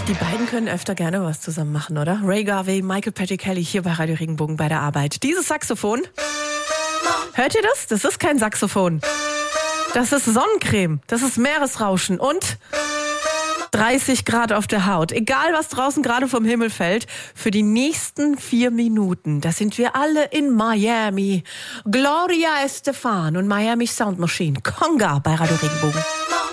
Die beiden können öfter gerne was zusammen machen, oder? Ray Garvey, Michael Patrick Kelly hier bei Radio Regenbogen bei der Arbeit. Dieses Saxophon, hört ihr das? Das ist kein Saxophon. Das ist Sonnencreme, das ist Meeresrauschen und 30 Grad auf der Haut. Egal, was draußen gerade vom Himmel fällt, für die nächsten 4 Minuten, da sind wir alle in Miami. Gloria Estefan und Miami Sound Machine. Conga bei Radio Regenbogen.